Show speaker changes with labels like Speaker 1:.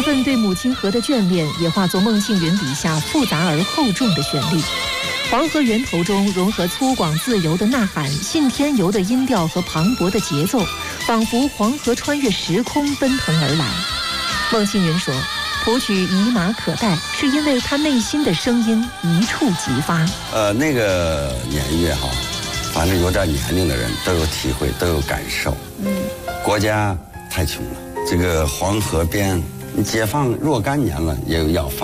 Speaker 1: 份对母亲河的眷恋，也化作孟庆云笔下复杂而厚重的旋律。黄河源头中融合粗犷自由的呐喊、信天游的音调和磅礴的节奏，仿佛黄河穿越时空奔腾而来。孟庆云说，谱曲以马可待，是因为他内心的声音一触即发。
Speaker 2: 那个年月哈，反正有点年龄的人都有体会，都有感受。国家太穷了，这个黄河边，你解放若干年了，也要发